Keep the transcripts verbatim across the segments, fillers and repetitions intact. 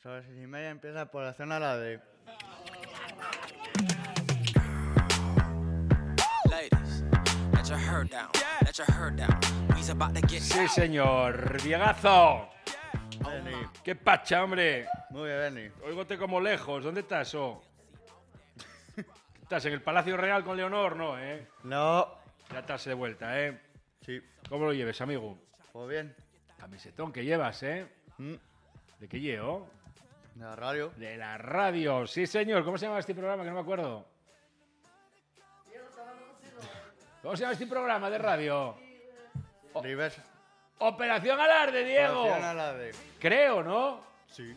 Sobre seis y media empieza por la zona la de... Sí, señor. Diegazo. Benny. ¿Qué pacha, hombre? Muy bien, Benny. Oígote como lejos. ¿Dónde estás, oh? ¿Estás en el Palacio Real con Leonor? No, ¿eh? No. Ya estás de vuelta, ¿eh? Sí. ¿Cómo lo lleves, amigo? Pues bien. Camisetón que llevas, ¿eh? Mm. ¿De qué llevo? De la radio. De la radio. Sí, señor. ¿Cómo se llama este programa? Que no me acuerdo. ¿Cómo se llama este programa de radio? Oh. Rivers. Operación Alarde, Diego. Operación Alarde. Creo, ¿no? Sí.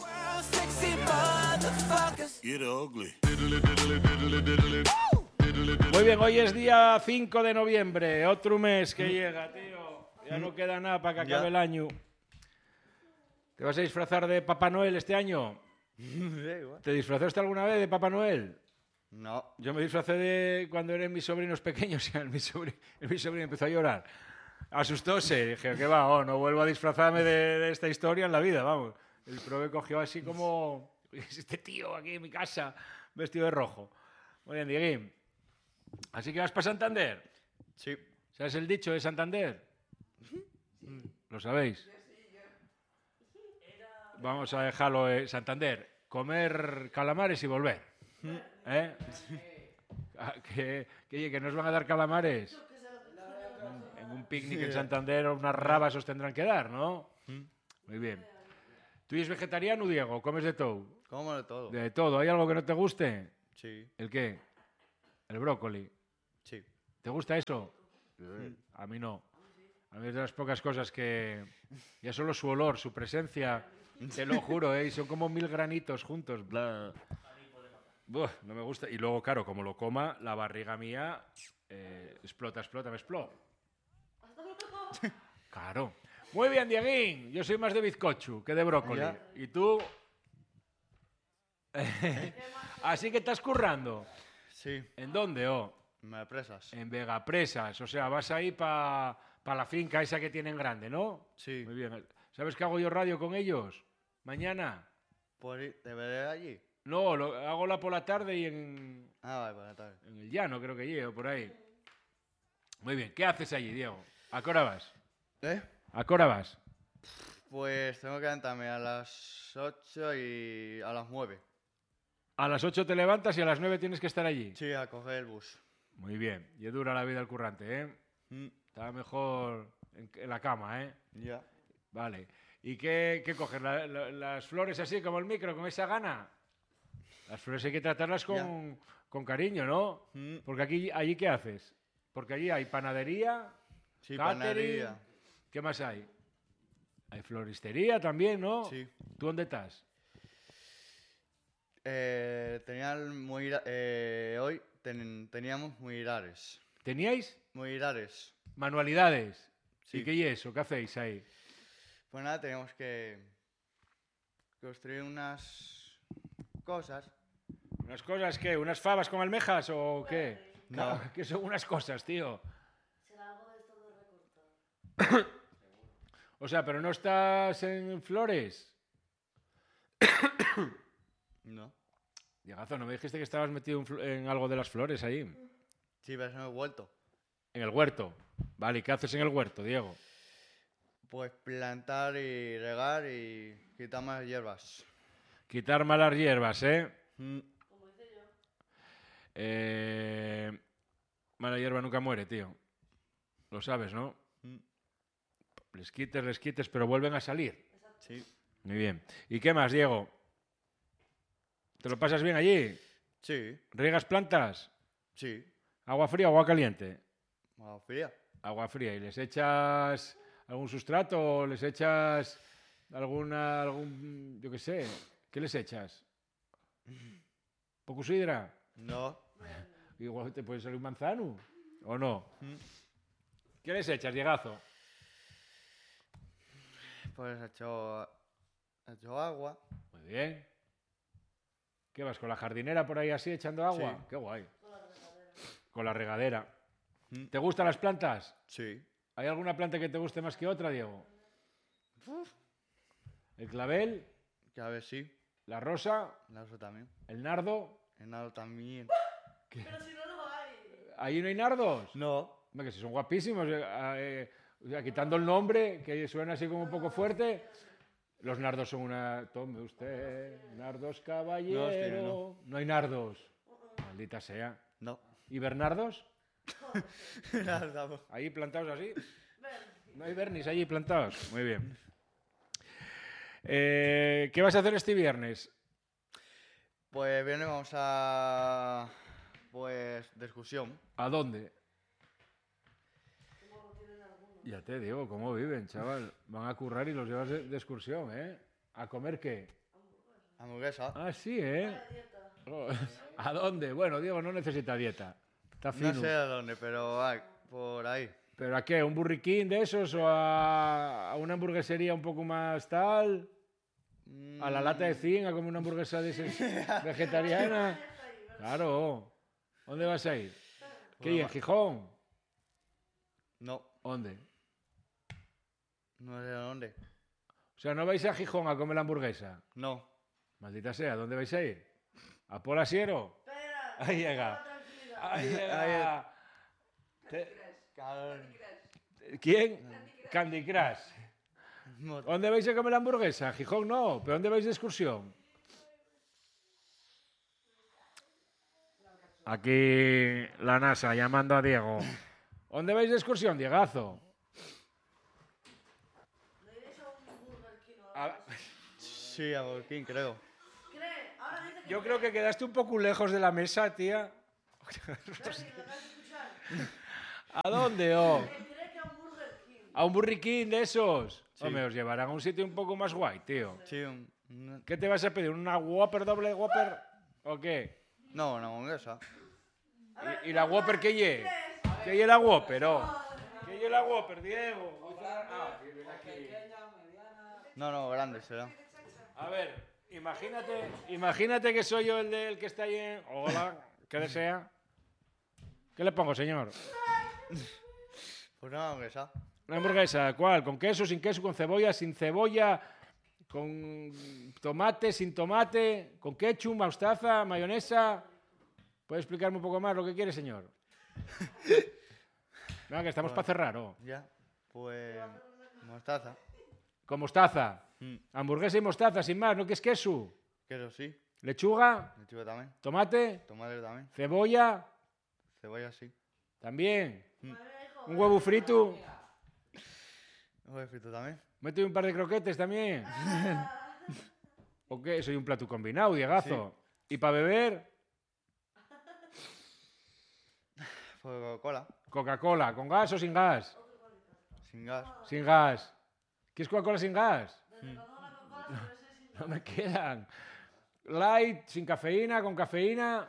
Muy bien, hoy es día cinco de noviembre. Otro mes que llega, tío. Ya no queda nada para que acabe Ya. el año. ¿Te vas a disfrazar de Papá Noel este año? Igual. ¿Te disfrazaste alguna vez de Papá Noel? No. Yo me disfracé de cuando eran mis sobrinos pequeños y el, mi, sobrino, el mi sobrino empezó a llorar. Asustóse. Dije, ¿qué va? Oh, no vuelvo a disfrazarme de, de esta historia en la vida, vamos. El prove cogió así como... Este tío aquí en mi casa, vestido de rojo. Muy bien, Dieguín. Así que vas para Santander. Sí. ¿Sabes el dicho de Santander? ¿Lo sabéis? Vamos a dejarlo en Santander. Comer calamares y volver. ¿Eh? Ah, ¿Que, que, que nos van a dar calamares? En un picnic en Santander unas rabas os tendrán que dar, ¿no? Muy bien. ¿Tú eres vegetariano, Diego? ¿Comes de todo? Como de todo. De todo. ¿Hay algo que no te guste? Sí. ¿El qué? El brócoli. Sí. ¿Te gusta eso? A mí no. A mí es de las pocas cosas que... Ya solo su olor, su presencia, te lo juro, ¿eh? Y son como mil granitos juntos. Bla. Buah, no me gusta. Y luego, claro, como lo coma, la barriga mía eh, explota, explota, me explota. Claro. Muy bien, Dieguín. Yo soy más de bizcocho que de brócoli. Ya. ¿Y tú? Así que estás currando. Sí. ¿En dónde, oh? Me presas. En Vegapresas. O sea, vas ahí para pa la finca esa que tienen grande, ¿no? Sí. Muy bien. ¿Sabes que hago yo radio con ellos? Mañana. Por ir, ¿te veré allí? No, lo, hago la por la tarde y en, Ah, vale, por la tarde. en el llano, creo que llego, por ahí. Muy bien. ¿Qué haces allí, Diego? ¿A qué hora vas? ¿Eh? ¿A qué hora vas? Pues tengo que levantarme a las ocho y a las nueve. A las ocho te levantas y a las nueve tienes que estar allí. Sí, a coger el bus. Muy bien. Y es dura la vida al currante, ¿eh? Mm. Está mejor en, en la cama, ¿eh? Ya. Vale. ¿Y qué, qué coges? ¿La, la, ¿Las flores así como el micro, con esa gana? Las flores hay que tratarlas con, con cariño, ¿no? Mm. Porque aquí, allí, ¿qué haces? Porque allí hay panadería, Sí, catering, panadería. ¿qué más hay? Hay floristería también, ¿no? Sí. ¿Tú dónde estás? Eh, tenían muy, eh, hoy ten- teníamos muirares. ¿Teníais Muirares. manualidades? Sí. ¿Y qué y eso? ¿Qué hacéis ahí? Pues nada, teníamos que construir unas cosas. ¿Unas cosas qué? ¿Unas fabas con almejas o qué? No. ¿Qué son unas cosas, tío? Será algo de esto de recortar. O sea, pero no estás en flores. No. Diegazo, ¿no me dijiste que estabas metido en, fl- en algo de las flores ahí? Sí, pero eso no he vuelto. En el huerto. Vale, ¿y qué haces en el huerto, Diego? Pues plantar y regar y quitar más hierbas. Quitar malas hierbas, ¿eh? Mm. Como hice yo. Eh, Mala hierba nunca muere, tío. Lo sabes, ¿no? Mm. Les quites, les quites, pero vuelven a salir. Sí. Muy bien. ¿Y qué más, Diego? ¿Te lo pasas bien allí? Sí. ¿Riegas plantas? Sí. ¿Agua fría o agua caliente? Agua fría. Agua fría. ¿Y les echas algún sustrato o les echas alguna, algún, yo qué sé, qué les echas? ¿Poco sidra? No. Igual te puede salir un manzano, ¿o no? Mm. ¿Qué les echas, Diegazo? Pues he hecho, he hecho agua. Muy bien. ¿Qué vas, con la jardinera por ahí así echando agua? Sí. Qué guay. Con la regadera. Mm. ¿Te gustan las plantas? Sí. ¿Hay alguna planta que te guste más que otra, Diego? ¿El clavel? Que a ver, sí. La rosa, La rosa también. el nardo. El nardo también. Pero si no lo hay. ¿Ahí no hay nardos? No. Hombre, que si son guapísimos. eh, eh, o sea, quitando el nombre, que suena así como un poco fuerte. Los nardos son una... Tome usted, nardos caballero. No, hostia, no. No hay nardos. Maldita sea. No. ¿Y bernardos? Nada, Ahí plantados así. Ven. No hay bernis allí plantados. Muy bien. Eh, ¿Qué vas a hacer este viernes? Pues viene, vamos a. Pues. de excursión. ¿A dónde? Ya te digo, ¿cómo viven, chaval? Van a currar y los llevas de, de excursión, ¿eh? ¿A comer qué? Hamburguesa. Ah, sí, ¿eh? La dieta. Oh, ¿a dónde? Bueno, Diego no necesita dieta. Está fino. No sé a dónde, pero ay, por ahí. ¿Pero a qué? ¿Un burriquín de esos o a, a una hamburguesería un poco más tal? ¿A la lata de zinc a comer una hamburguesa de esas vegetariana? Claro. ¿Dónde vas a ir? ¿Qué? ¿Y en Gijón? No, ¿Dónde? no sé a dónde. O sea, ¿no vais a Gijón a comer la hamburguesa? No. Maldita sea, ¿dónde vais a ir? ¿A Polasiero? Espera. Ahí llega. Con tranquilidad. Ahí llega. Te- Cabrón. ¿Quién? Candy Crush. No. ¿Dónde vais a comer la hamburguesa? Gijón no, ¿pero dónde vais de excursión? Aquí la NASA llamando a Diego. ¿Dónde vais de excursión, Diegazo? ¿No iréis a un Burger King o A- algo así? Sí, a Burger creo. ¿Cree? Ahora dice que Yo cree. creo que quedaste un poco lejos de la mesa, tía. Casi, ¿lo acabas de escuchar? ¿A dónde, oh? Que cree que a un Burger King. ¿A un burriquín de esos? Sí. Hombre, os llevarán a un sitio un poco más guay, tío. Sí, un. un- ¿Qué te vas a pedir? ¿Una Whopper doble Whopper? ¿O qué? No, una hamburguesa. ¿Y, y la Whopper qué lle? ¿Qué lle la Whopper, oh? ¿Qué lle la Whopper, Diego? Ah, que viene aquí. No, no, grande será. A ver, imagínate, imagínate que soy yo el, de, el que está ahí en... Hola, ¿qué desea? ¿Qué le pongo, señor? Pues una hamburguesa. ¿Una hamburguesa? ¿Cuál? ¿Con queso, sin queso, con cebolla, sin cebolla? ¿Con tomate, sin tomate? ¿Con ketchup, mostaza, mayonesa? ¿Puede explicarme un poco más lo que quiere, señor? Venga, que estamos para cerrar, ¿o? Ya. Pues. Mostaza. Con mostaza. Mm. Hamburguesa y mostaza, sin más, ¿no? ¿Qué es queso? Queso sí. Lechuga, Lechuga también. tomate, Tomate también. cebolla, Cebolla sí. también. Madre mía, hijo, Un huevo frito. Huevo frito también. Mete un par de croquetes también. ¿O qué? Soy un plato combinado, Diegazo. ¿Y para beber? Pues Coca-Cola. Coca-Cola, ¿con gas o sin gas? Sin gas. Sin gas. ¿Quieres Coca-Cola sin gas? desde cuando la Coca-Cola se ve sin No me quedan. Light, sin cafeína, con cafeína.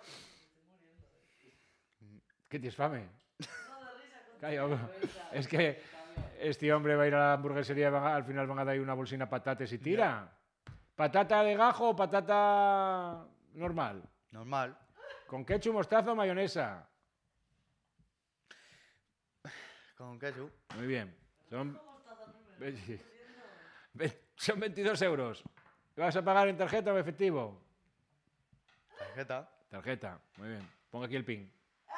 ¿Qué tienes fame? no de risa. con- Calla, es que este hombre va a ir a la hamburguesería y van a- al final van a dar ahí una bolsina de patatas y tira. ¿Patata de gajo o patata normal? Normal. ¿Con ketchup, mostaza o mayonesa? Con ketchup. Muy bien. Son, ve- sí. Ve- son veintidós euros. ¿Vas a pagar en tarjeta o efectivo? Tarjeta. Tarjeta. Muy bien. Ponga aquí el pin.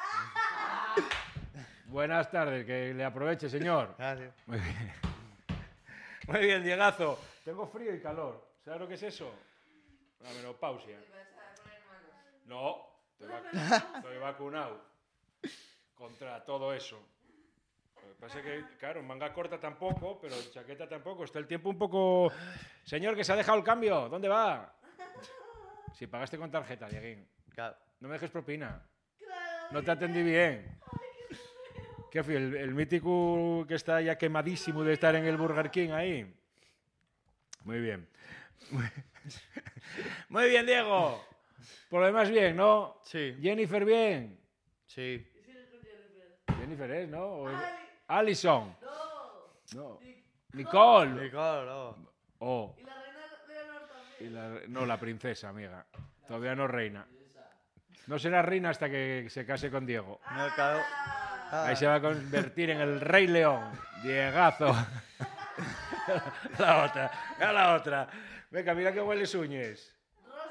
Buenas tardes. Que le aproveche, señor. Gracias. Muy bien. Muy bien, Diegazo. Tengo frío y calor. ¿Sabes lo que es eso? La menopausia. No, estoy, vac- estoy vacunado contra todo eso. Lo que pasa es que, claro, manga corta tampoco, pero chaqueta tampoco. Está el tiempo un poco... Señor, que se ha dejado el cambio. ¿Dónde va? Si pagaste con tarjeta, Dieguín. Claro. No me dejes propina. Claro, No te atendí bien. ¿Qué fui? El, el mítico que está ya quemadísimo de estar en el Burger King ahí. Muy bien. Muy, Muy bien, Diego. Por lo demás, bien, ¿no? Sí. Jennifer, bien. Sí. y sigues con Jennifer. Jennifer es, ¿no? O es- Ay, Alison. no. No. Y- Nicole. Nicole, no. Oh. Y la reina Leonor Y también. la- no, la princesa, amiga. Todavía no reina. No será reina hasta que se case con Diego. No, claro. Ah, Ahí se va a convertir en el Rey León. Diegazo. La otra. A la otra. Venga, mira que huele Suñes. Rosa.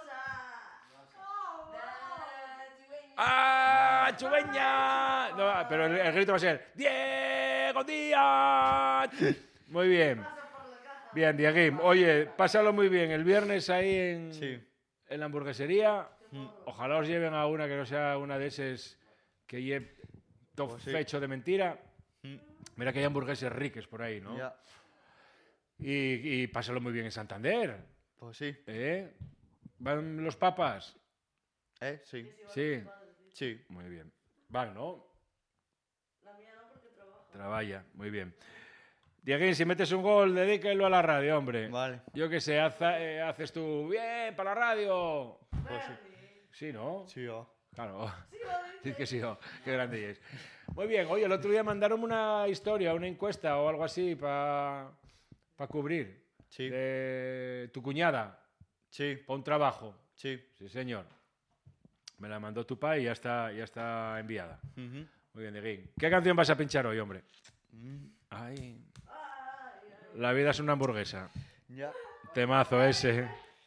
¡Ah, Chubeña! No, pero el, el grito va a ser ¡Diego Díaz! Muy bien. Bien, Dieguín. Oye, pásalo muy bien. El viernes ahí en, Sí. en la hamburguesería. Ojalá os lleven a una que no sea una de esas que lleve todo Pues sí. fecho de mentira. Mm, Mira que hay hamburguesas riques por ahí, ¿no? Ya. Y, y pásalo muy bien en Santander. Pues sí. ¿Eh? ¿Van los papas? ¿Eh? Sí. Sí. Sí. Muy bien. Van, ¿no? La mía no porque trabajo. Trabaja, muy bien. Dieguín, si metes un gol, dedícalo a la radio, hombre. Vale. Yo qué sé, haz- eh, haces tú, bien, para la radio. Pues sí. Sí, ¿no? Sí, oh. Claro. Dices que sí, oh, qué grande es. Muy bien, oye, el otro día mandaron una historia, una encuesta o algo así para cubrir. Sí. De tu cuñada, Sí. para un trabajo. Sí. Sí, señor. Me la mandó tu pai y ya está, ya está enviada. Ujú. Muy bien, Dieguín. ¿Qué canción vas a pinchar hoy, hombre? Mm, Ay. La vida es una hamburguesa. Ya. Temazo ese.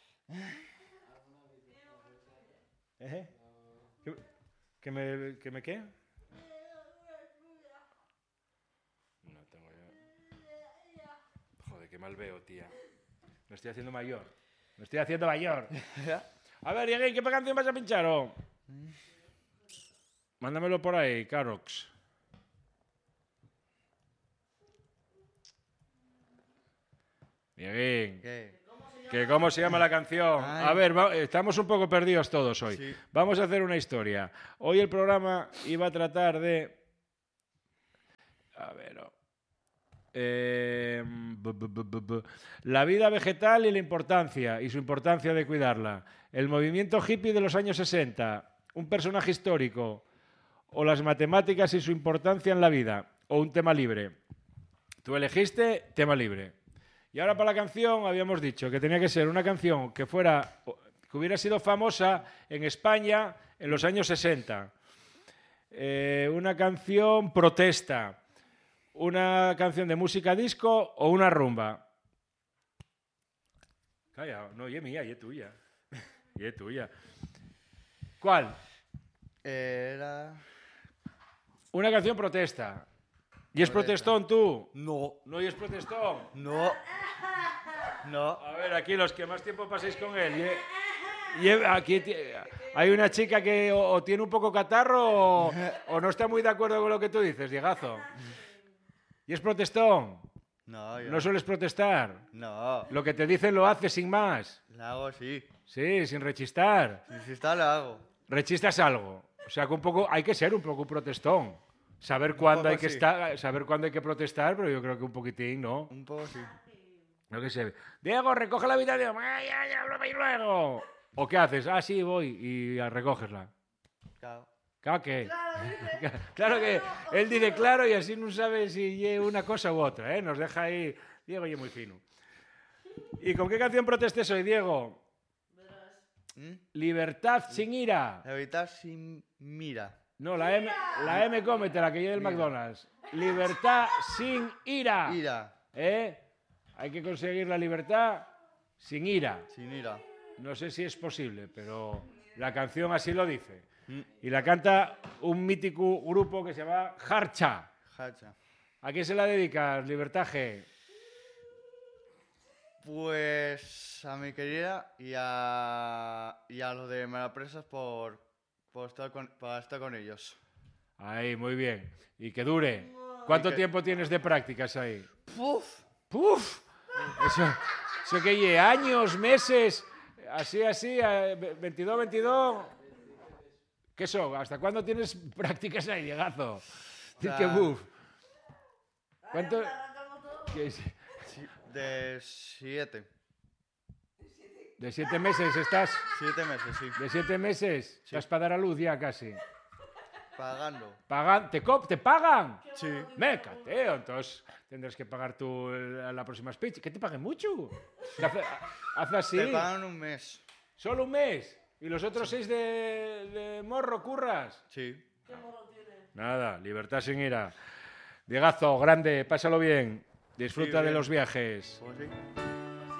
¿Eh? ¿Qué, qué me, ¿Qué me qué? No tengo yo. Joder, qué mal veo, tía. Me estoy haciendo mayor. Me estoy haciendo mayor. Ya. A ver, Dieguín, ¿qué canción vas a pinchar? Oh? Mándamelo por ahí, Carox. Dieguín. ¿Qué? ¿Que ¿Cómo se llama la canción? Ay. A ver, va- estamos un poco perdidos todos hoy. Sí. Vamos a hacer una historia. Hoy el programa iba a tratar de... A ver... oh. Eh, bu- bu- bu- bu- bu. La vida vegetal y la importancia, y su importancia de cuidarla. El movimiento hippie de los años sesenta. Un personaje histórico. O las matemáticas y su importancia en la vida. O un tema libre. Tú elegiste tema libre. Y ahora para la canción habíamos dicho que tenía que ser una canción que fuera, que hubiera sido famosa en España en los años sesenta. Eh, una canción protesta, una canción de música disco o una rumba. Calla, no, y es mía, y es tuya. Y es tuya. ¿Cuál? Era... Una canción protesta. ¿Y es Protesta. protestón tú? No. No, y es protestón. No. No. A ver, aquí los que más tiempo paséis con él. Y, y aquí ti- hay una chica que o, o tiene un poco catarro o, o no está muy de acuerdo con lo que tú dices, Diegazo. ¿Y es protestón? No, yo ¿No sueles protestar? No. Lo que te dicen lo haces sin más. La hago así. Sí, sin rechistar. Si está, la hago. Rechistas algo. O sea, que un poco hay que ser un poco protestón. Saber cuándo poco hay que sí. estar, saber cuándo hay que protestar, pero yo creo que un poquitín, ¿no? Un poco sí. No que sé. Diego, recoge la habitación. Ay, ay, háblame y luego. ¿O qué haces? Ah, sí, voy. Y ah, recógesla. Claro. Claro que. Claro, dice. Claro que él dice claro y así no sabe si es una cosa u otra, ¿eh? Nos deja ahí. Diego y es muy fino. ¿Y con qué canción protestes hoy, Diego? Verás. ¿Mm? Libertad sin ira. Evitar sin mira. No, la M, la M cómete, la que lleve del Mira. McDonald's. Libertad sin ira. Ira. ¿Eh? Hay que conseguir la libertad sin ira. Sin ira. No sé si es posible, pero la canción así lo dice. Mm. Y la canta un mítico grupo que se llama Harcha. Hacha. ¿A quién se la dedicas, Libertad G? Pues a mi querida y a, y a los de Malapresas por, por, estar con, para estar con ellos. Ahí, muy bien. Y que dure. ¿Cuánto Y que- tiempo tienes de prácticas ahí? ¡Puf! ¡Puf! Eso, eso que lleve años, meses, así, así, eh, veintidós, veintidós. ¿Qué eso? ¿Hasta cuándo tienes prácticas ahí, Diegazo? Dice que Ah. buf. ¿Cuánto? Arrancamos todo. ¿Qué es? Sí, de siete. ¿De siete meses estás? Siete meses, sí. ¿De siete meses? Estás para dar a luz ya casi. Pagando. ¿Pagan? ¿Te, cop- ¿Te pagan? Sí. Me cateo, entonces tendrás que pagar tú el- la próxima speech. ¿Que te paguen mucho? ¿Que hace, hace así? Te pagan un mes. ¿Solo un mes? ¿Y los otros seis de, de morro curras? Sí. ¿Qué morro tiene? Nada, libertad sin ira. Diegazo, grande, pásalo bien. Disfruta Sí, de bien. los viajes. Pues sí.